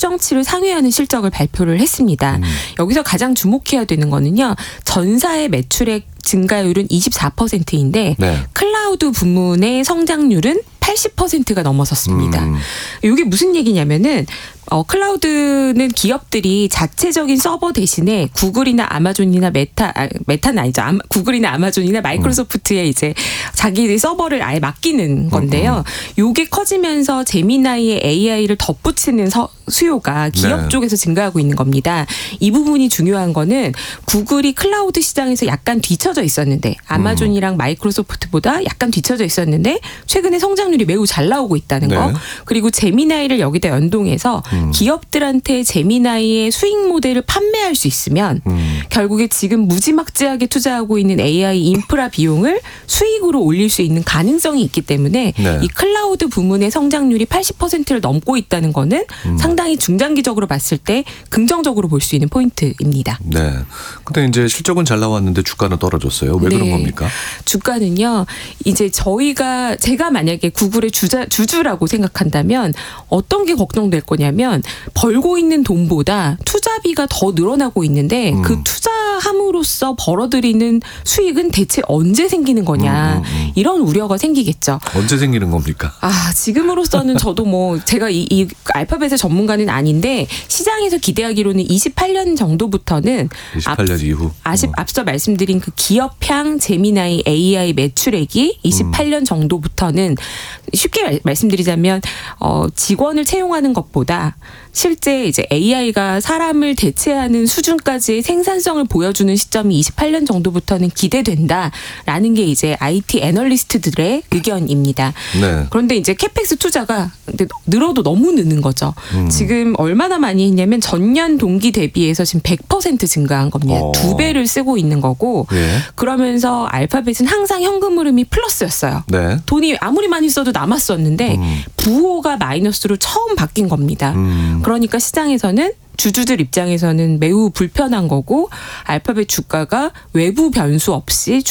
추정치를 상회하는 실적을 발표를 했습니다. 여기서 가장 주목해야 되는 거는요. 전사의 매출액 증가율은 24%인데 네. 클라우드 부문의 성장률은 80%가 넘어섰습니다. 이게 무슨 얘기냐면은 클라우드는 기업들이 자체적인 서버 대신에 구글이나 아마존이나 메타는 아니죠. 구글이나 아마존이나 마이크로소프트에 이제 자기 서버를 아예 맡기는 건데요. 요게 커지면서 제미나이의 AI를 덧붙이는 수요가 기업 네. 쪽에서 증가하고 있는 겁니다. 이 부분이 중요한 거는 구글이 클라우드 시장에서 약간 뒤처져 있었는데 아마존이랑 마이크로소프트보다 약간 뒤처져 있었는데 최근에 성장률이 매우 잘 나오고 있다는 거. 네. 그리고 제미나이를 여기다 연동해서 기업들한테 제미나이의 수익 모델을 판매할 수 있으면 결국에 지금 무지막지하게 투자하고 있는 AI 인프라 비용을 수익으로 올릴 수 있는 가능성이 있기 때문에 네. 이 클라우드 부문의 성장률이 80%를 넘고 있다는 거는 상당히 중장기적으로 봤을 때 긍정적으로 볼 수 있는 포인트입니다. 네. 근데 이제 실적은 잘 나왔는데 주가는 떨어졌어요. 왜 그런 겁니까? 주가는요. 이제 제가 만약에 구글의 주주라고 생각한다면 어떤 게 걱정될 거냐면 벌고 있는 돈보다 투자비가 더 늘어나고 있는데 그 투자함으로써 벌어들이는 수익은 대체 언제 생기는 거냐. 이런 우려가 생기겠죠. 언제 생기는 겁니까? 지금으로서는 저도 제가 이 알파벳의 전문가는 아닌데 시장에서 기대하기로는 28년 정도부터는 28년 이후. 앞서 말씀드린 그 기업향 제미나이 AI 매출액이 28년 정도부터는 쉽게 말씀드리자면 직원을 채용하는 것보다 실제 이제 AI가 사람을 대체하는 수준까지의 생산성을 보여주는 시점이 28년 정도부터는 기대된다라는 게 이제 IT 애널리스트들의 의견입니다. 네. 그런데 이제 캐펙스 투자가 늘어도 너무 느는 거죠. 지금 얼마나 많이 했냐면 전년 동기 대비해서 지금 100% 증가한 겁니다. 2배를 쓰고 있는 거고 예. 그러면서 알파벳은 항상 현금 흐름이 플러스였어요. 네. 돈이 아무리 많이 써도 남았었는데 부호가 마이너스로 처음 바뀐 겁니다. 그러니까 시장에서는 주주들 입장에서는 매우 불편한 거고 알파벳 주가가 외부 변수 없이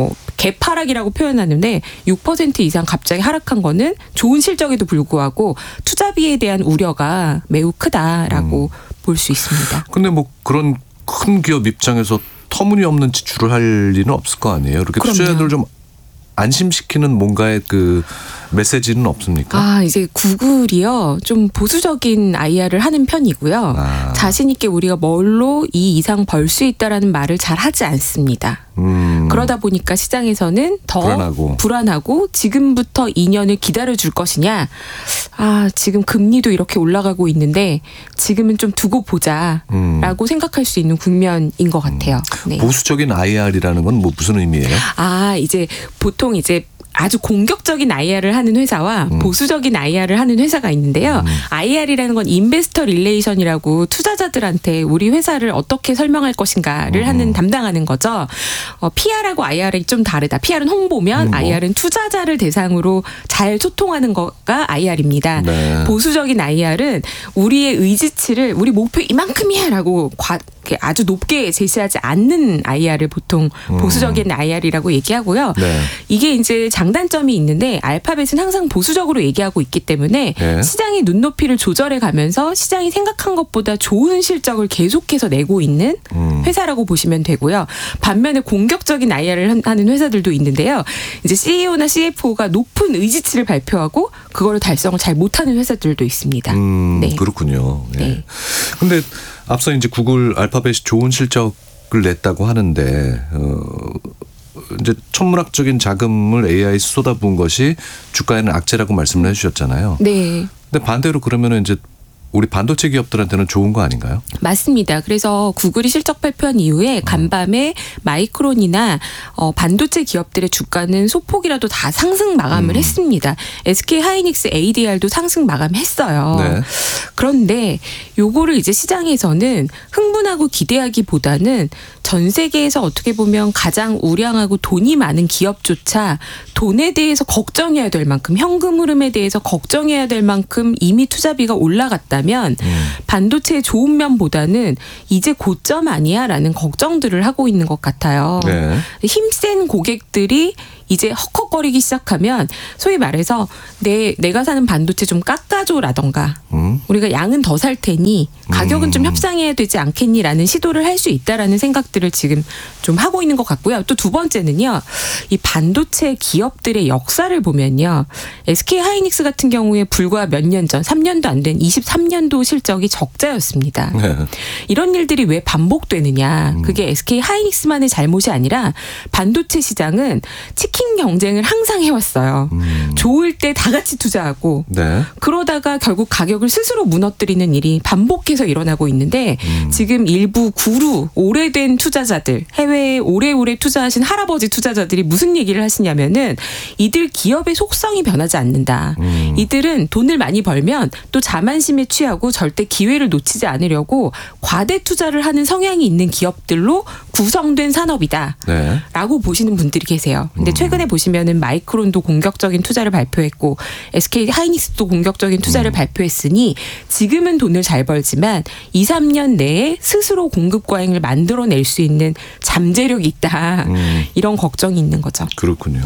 개파락이라고 표현하는데 6% 이상 갑자기 하락한 거는 좋은 실적에도 불구하고 투자비에 대한 우려가 매우 크다라고 볼 수 있습니다. 근데 그런 큰 기업 입장에서 터무니없는 지출을 할 리는 없을 거 아니에요. 이렇게 그럼요. 투자자들 좀 안심시키는 뭔가의 그 메시지는 없습니까? 이제 구글이요. 좀 보수적인 IR을 하는 편이고요. 자신 있게 우리가 뭘로 이 이상 벌 수 있다라는 말을 잘 하지 않습니다. 그러다 보니까 시장에서는 더 불안하고 지금부터 2년을 기다려줄 것이냐. 지금 금리도 이렇게 올라가고 있는데 지금은 좀 두고 보자라고 생각할 수 있는 국면인 것 같아요. 네. 보수적인 IR이라는 건 무슨 의미예요? 이제 보통 이제 아주 공격적인 IR을 하는 회사와 보수적인 IR을 하는 회사가 있는데요. IR이라는 건 인베스터 릴레이션이라고 투자자들한테 우리 회사를 어떻게 설명할 것인가를 담당하는 거죠. PR하고 IR이 좀 다르다. PR은 홍보면 IR은 투자자를 대상으로 잘 소통하는 거가 IR입니다. 네. 보수적인 IR은 우리의 의지치를 우리 목표 이만큼이야라고 아주 높게 제시하지 않는 IR을 보통 보수적인 IR이라고 얘기하고요. 네. 이게 이제 장단점이 있는데 알파벳은 항상 보수적으로 얘기하고 있기 때문에 네. 시장의 눈높이를 조절해 가면서 시장이 생각한 것보다 좋은 실적을 계속해서 내고 있는 회사라고 보시면 되고요. 반면에 공격적인 IR을 하는 회사들도 있는데요. 이제 CEO나 CFO가 높은 의지치를 발표하고 그거를 달성을 잘 못하는 회사들도 있습니다. 네. 그렇군요. 예. 네. 근데 앞서 이제 구글 알파벳이 좋은 실적을 냈다고 하는데 이제 천문학적인 자금을 AI에 쏟아부은 것이 주가에는 악재라고 말씀을 해주셨잖아요. 네. 근데 반대로 그러면은 이제 우리 반도체 기업들한테는 좋은 거 아닌가요? 맞습니다. 그래서 구글이 실적 발표한 이후에 간밤에 마이크론이나 반도체 기업들의 주가는 소폭이라도 다 상승 마감을 했습니다. SK 하이닉스 ADR도 상승 마감했어요. 네. 그런데 요거를 이제 시장에서는 흥분하고 기대하기보다는 전 세계에서 어떻게 보면 가장 우량하고 돈이 많은 기업조차 돈에 대해서 걱정해야 될 만큼 현금 흐름에 대해서 걱정해야 될 만큼 이미 투자비가 올라갔다면 있다면 반도체의 좋은 면보다는 이제 고점 아니야라는 걱정들을 하고 있는 것 같아요. 네. 힘센 고객들이 이제 헉헉거리기 시작하면 소위 말해서 내가 사는 반도체 좀 깎아줘라던가 우리가 양은 더 살 테니 가격은 좀 협상해야 되지 않겠니라는 시도를 할 수 있다라는 생각들을 지금 좀 하고 있는 것 같고요. 또 두 번째는요. 이 반도체 기업들의 역사를 보면요. SK 하이닉스 같은 경우에 불과 몇 년 전 3년도 안 된 23년도 실적이 적자였습니다. 네. 이런 일들이 왜 반복되느냐. 그게 SK 하이닉스만의 잘못이 아니라 반도체 시장은 치킨 경쟁을 항상 해왔어요. 좋을 때 다 같이 투자하고 네. 그러다가 결국 가격을 스스로 무너뜨리는 일이 반복해서 일어나고 있는데 지금 일부 구루 오래된 투자자들 해외에 오래오래 투자하신 할아버지 투자자들이 무슨 얘기를 하시냐면은 이들 기업의 속성이 변하지 않는다. 이들은 돈을 많이 벌면 또 자만심에 취하고 절대 기회를 놓치지 않으려고 과대 투자를 하는 성향이 있는 기업들로 구성된 산업이다. 네. 라고 보시는 분들이 계세요. 근데 최근에 보시면은 마이크론도 공격적인 투자를 발표했고 SK 하이닉스도 공격적인 투자를 발표했으니 지금은 돈을 잘 벌지만 2, 3년 내에 스스로 공급 과잉을 만들어낼 수 있는 잠재력이 있다. 이런 걱정이 있는 거죠. 그렇군요.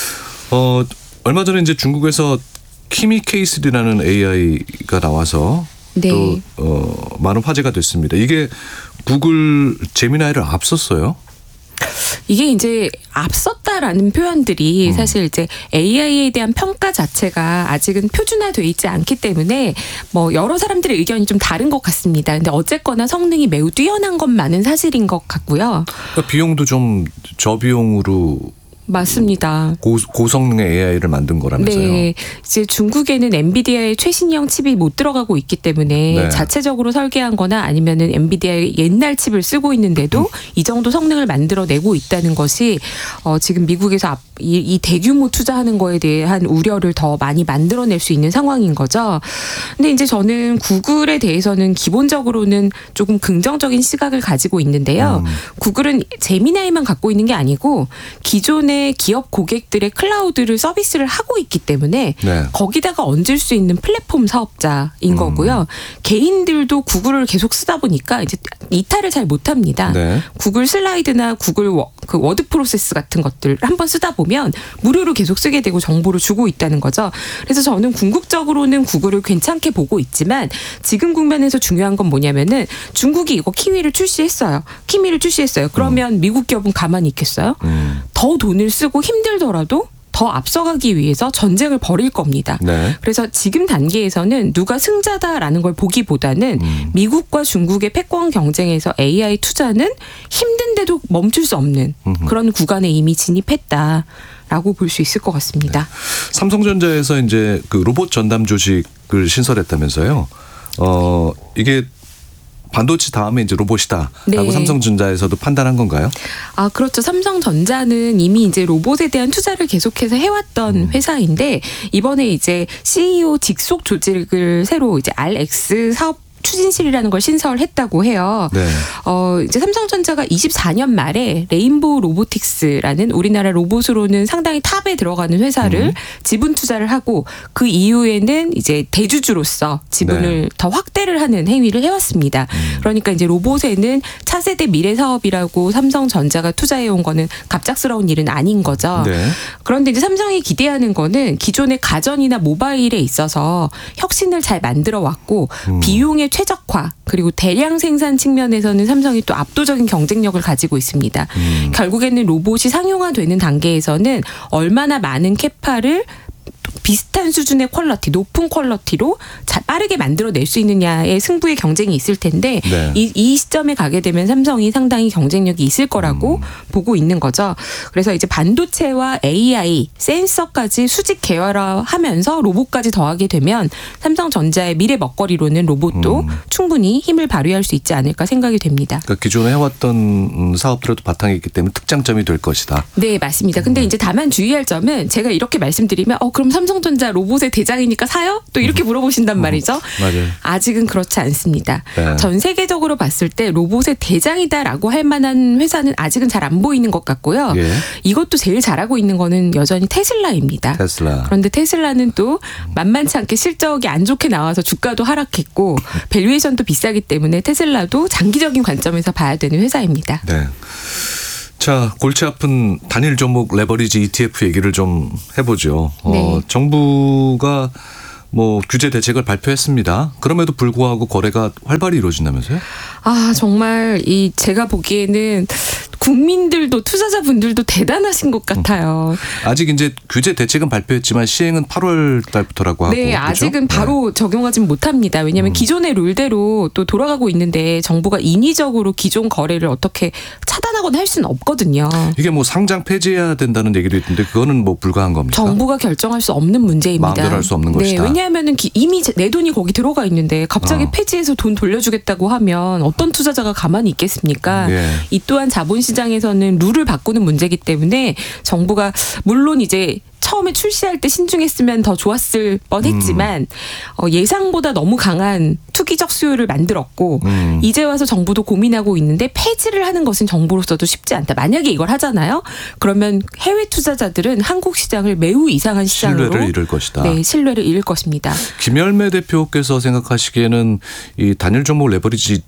얼마 전에 이제 중국에서 키미K3라는 AI가 나와서 네. 또 많은 화제가 됐습니다. 이게 구글 제미나이를 앞섰어요. 이게 이제 앞섰다라는 표현들이 사실 이제 AI에 대한 평가 자체가 아직은 표준화되어 있지 않기 때문에 뭐 여러 사람들의 의견이 좀 다른 것 같습니다. 근데 어쨌거나 성능이 매우 뛰어난 것만은 사실인 것 같고요. 그러니까 비용도 좀 저비용으로 맞습니다. 고성능의 AI를 만든 거라면서요. 네. 이제 중국에는 엔비디아의 최신형 칩이 못 들어가고 있기 때문에 네. 자체적으로 설계한 거나 아니면은 엔비디아의 옛날 칩을 쓰고 있는데도 이 정도 성능을 만들어내고 있다는 것이 지금 미국에서 이 대규모 투자하는 거에 대한 우려를 더 많이 만들어낼 수 있는 상황인 거죠. 근데 이제 저는 구글에 대해서는 기본적으로는 조금 긍정적인 시각을 가지고 있는데요. 구글은 제미나이만 갖고 있는 게 아니고 기존의 기업 고객들의 클라우드를 서비스를 하고 있기 때문에 네. 거기다가 얹을 수 있는 플랫폼 사업자인 거고요. 개인들도 구글을 계속 쓰다 보니까 이제 이탈을 잘 못합니다. 네. 구글 슬라이드나 구글 그 워드 프로세스 같은 것들 한번 쓰다 보면 무료로 계속 쓰게 되고 정보를 주고 있다는 거죠. 그래서 저는 궁극적으로는 구글을 괜찮게 보고 있지만 지금 국면에서 중요한 건 뭐냐면은 중국이 이거 키미를 출시했어요. 그러면 미국 기업은 가만히 있겠어요? 더 돈을 쓰고 힘들더라도 더 앞서가기 위해서 전쟁을 벌일 겁니다. 네. 그래서 지금 단계에서는 누가 승자다라는 걸 보기보다는 미국과 중국의 패권 경쟁에서 AI 투자는 힘든데도 멈출 수 없는 그런 구간에 이미 진입했다라고 볼 수 있을 것 같습니다. 네. 삼성전자에서 이제 그 로봇 전담 조직을 신설했다면서요. 이게 반도체 다음에 이제 로봇이다라고 네. 삼성전자에서도 판단한 건가요? 아, 그렇죠. 삼성전자는 이미 이제 로봇에 대한 투자를 계속해서 해왔던 회사인데 이번에 이제 CEO 직속 조직을 새로 이제 RX 사업 추진실이라는 걸 신설했다고 해요. 네. 이제 삼성전자가 24년 말에 레인보우 로보틱스라는 우리나라 로봇으로는 상당히 탑에 들어가는 회사를 지분 투자를 하고 그 이후에는 이제 대주주로서 지분을 네. 더 확대를 하는 행위를 해왔습니다. 그러니까 이제 로봇에는 차세대 미래 사업이라고 삼성전자가 투자해온 거는 갑작스러운 일은 아닌 거죠. 네. 그런데 이제 삼성이 기대하는 거는 기존의 가전이나 모바일에 있어서 혁신을 잘 만들어 왔고 비용의 최적화 그리고 대량 생산 측면에서는 삼성이 또 압도적인 경쟁력을 가지고 있습니다. 결국에는 로봇이 상용화되는 단계에서는 얼마나 많은 캐파를 비슷한 수준의 퀄러티, 높은 퀄러티로 빠르게 만들어낼 수 있느냐의 승부의 경쟁이 있을 텐데 네. 이 시점에 가게 되면 삼성이 상당히 경쟁력이 있을 거라고 보고 있는 거죠. 그래서 이제 반도체와 AI, 센서까지 수직 계열화하면서 로봇까지 더하게 되면 삼성전자의 미래 먹거리로는 로봇도 충분히 힘을 발휘할 수 있지 않을까 생각이 됩니다. 그러니까 기존에 해왔던 사업들에도 바탕이 있기 때문에 특장점이 될 것이다. 네, 맞습니다. 근데 이제 다만 주의할 점은 제가 이렇게 말씀드리면 그럼 삼성 삼성전자 로봇의 대장이니까 사요? 또 이렇게 물어보신단 말이죠. 맞아요. 아직은 그렇지 않습니다. 네. 전 세계적으로 봤을 때 로봇의 대장이다라고 할 만한 회사는 아직은 잘 안 보이는 것 같고요. 예. 이것도 제일 잘하고 있는 거는 여전히 테슬라입니다. 테슬라. 그런데 테슬라는 또 만만치 않게 실적이 안 좋게 나와서 주가도 하락했고 밸류에이션도 비싸기 때문에 테슬라도 장기적인 관점에서 봐야 되는 회사입니다. 네. 자, 골치 아픈 단일 종목 레버리지 ETF 얘기를 좀 해보죠. 네. 정부가 뭐 규제 대책을 발표했습니다. 그럼에도 불구하고 거래가 활발히 이루어진다면서요? 아, 정말 제가 보기에는 국민들도 투자자분들도 대단하신 것 같아요. 아직 이제 규제 대책은 발표했지만 시행은 8월 달부터라고 하고. 네, 그렇죠? 아직은 바로 적용하진 못합니다. 왜냐하면 기존의 룰대로 또 돌아가고 있는데 정부가 인위적으로 기존 거래를 어떻게 차단하거나 할 수는 없거든요. 이게 뭐 상장 폐지해야 된다는 얘기도 있는데 그거는 뭐 불가한 겁니까? 정부가 결정할 수 없는 문제입니다. 마음대로 할 수 없는 것이다. 네, 왜냐하면 이미 내 돈이 거기 들어가 있는데 갑자기 폐지해서 돈 돌려주겠다고 하면 어떤 투자자가 가만히 있겠습니까? 예. 이 또한 자본시장에서는 룰을 바꾸는 문제이기 때문에 정부가 물론 이제 처음에 출시할 때 신중했으면 더 좋았을 뻔했지만 예상보다 너무 강한 투기적 수요를 만들었고 이제 와서 정부도 고민하고 있는데 폐지를 하는 것은 정부로서도 쉽지 않다. 만약에 이걸 하잖아요. 그러면 해외 투자자들은 한국 시장을 매우 이상한 시장으로 신뢰를 잃을 것이다. 네, 신뢰를 잃을 것입니다. 김열매 대표께서 생각하시기에는 이 단일 종목 레버리지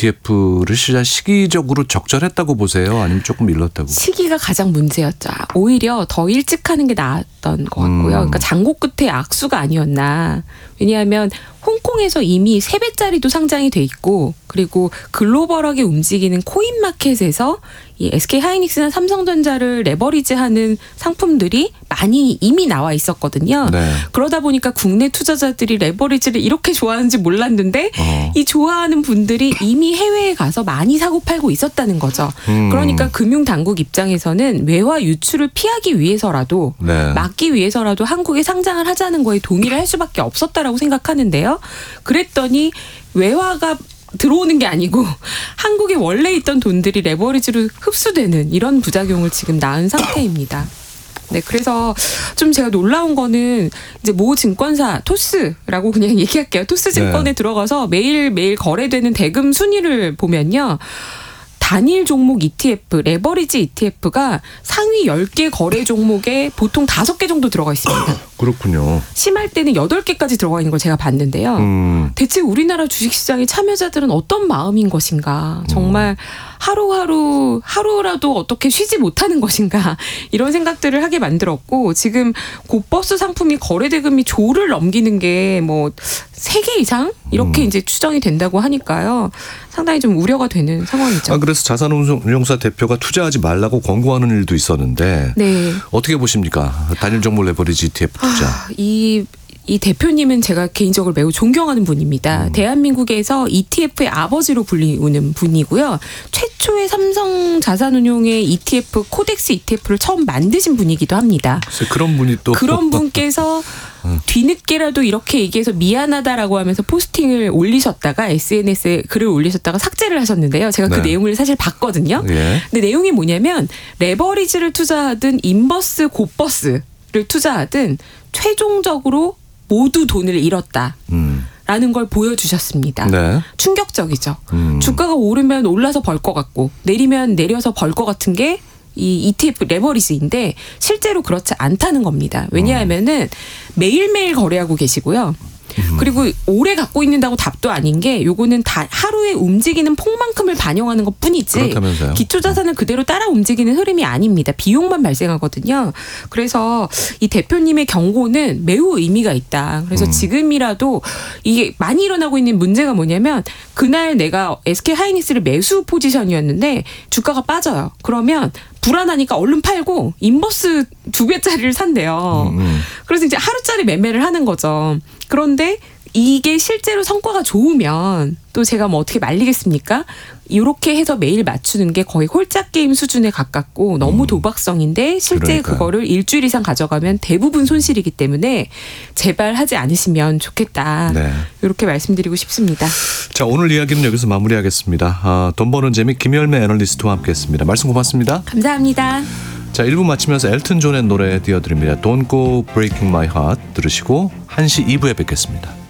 ETF를 시작 시기적으로 적절했다고 보세요? 아니면 조금 일렀다고? 시기가 가장 문제였죠. 오히려 더 일찍 하는 게 나았던 것 같고요. 그러니까 장고 끝에 악수가 아니었나. 왜냐하면 홍콩에서 이미 3배짜리도 상장이 돼 있고 그리고 글로벌하게 움직이는 코인마켓에서 이 SK하이닉스나 삼성전자를 레버리지하는 상품들이 많이 이미 나와 있었거든요. 네. 그러다 보니까 국내 투자자들이 레버리지를 이렇게 좋아하는지 몰랐는데 이 좋아하는 분들이 이미 해외에 가서 많이 사고 팔고 있었다는 거죠. 그러니까 금융당국 입장에서는 외화 유출을 피하기 위해서라도 네. 막기 위해서라도 한국에 상장을 하자는 거에 동의를 할 수밖에 없었다라고 생각하는데요. 그랬더니 외화가 들어오는 게 아니고 한국에 원래 있던 돈들이 레버리지로 흡수되는 이런 부작용을 지금 낳은 상태입니다. 네, 그래서 좀 제가 놀라운 거는 이제 모 증권사 토스라고 그냥 얘기할게요. 토스증권에 들어가서 매일매일 거래되는 대금 순위를 보면요. 단일 종목 ETF, 레버리지 ETF가 상위 10개 거래 종목에 보통 5개 정도 들어가 있습니다. 그렇군요. 심할 때는 8개까지 들어가 있는 걸 제가 봤는데요. 대체 우리나라 주식시장의 참여자들은 어떤 마음인 것인가. 정말 하루라도 어떻게 쉬지 못하는 것인가. 이런 생각들을 하게 만들었고 지금 고버스 상품이 거래 대금이 조를 넘기는 게 뭐 3개 이상 이렇게 이제 추정이 된다고 하니까요. 상당히 좀 우려가 되는 상황이죠. 그래서 자산운용사 대표가 투자하지 말라고 권고하는 일도 있었는데 네. 어떻게 보십니까? 단일 종목 레버리지 ETF 투자. 이 대표님은 제가 개인적으로 매우 존경하는 분입니다. 대한민국에서 ETF의 아버지로 불리우는 분이고요. 최초의 삼성 자산운용의 ETF, 코덱스 ETF를 처음 만드신 분이기도 합니다. 그런 분이 또. 그런 분께서 뒤늦게라도 이렇게 얘기해서 미안하다라고 하면서 포스팅을 올리셨다가 SNS에 글을 올리셨다가 삭제를 하셨는데요. 제가 그 내용을 사실 봤거든요. 예. 근데 내용이 뭐냐면 레버리지를 투자하든 인버스, 곧버스를 투자하든 최종적으로 모두 돈을 잃었다. 라는 걸 보여주셨습니다. 네. 충격적이죠. 주가가 오르면 올라서 벌 것 같고 내리면 내려서 벌 것 같은 게 이 ETF 레버리지인데 실제로 그렇지 않다는 겁니다. 왜냐하면은 매일매일 거래하고 계시고요. 그리고 오래 갖고 있는다고 답도 아닌 게 요거는 다 하루에 움직이는 폭만큼을 반영하는 것 뿐이지 그렇다면서요. 기초자산을 그대로 따라 움직이는 흐름이 아닙니다. 비용만 발생하거든요. 그래서 이 대표님의 경고는 매우 의미가 있다. 그래서 지금이라도 이게 많이 일어나고 있는 문제가 뭐냐면 그날 내가 SK하이닉스를 매수 포지션이었는데 주가가 빠져요. 그러면 불안하니까 얼른 팔고 인버스 2배짜리를 산대요. 그래서 이제 하루짜리 매매를 하는 거죠. 그런데 이게 실제로 성과가 좋으면 또 제가 뭐 어떻게 말리겠습니까? 이렇게 해서 매일 맞추는 게 거의 홀짝 게임 수준에 가깝고 너무 도박성인데 실제 그러니까요. 그거를 일주일 이상 가져가면 대부분 손실이기 때문에 제발 하지 않으시면 좋겠다. 네. 이렇게 말씀드리고 싶습니다. 자, 오늘 이야기는 여기서 마무리하겠습니다. 돈 버는 재미 김열매 애널리스트와 함께했습니다. 말씀 고맙습니다. 감사합니다. 자, 1부 마치면서 엘튼 존의 노래 띄워드립니다. Don't Go Breaking My Heart 들으시고 1시 2부에 뵙겠습니다.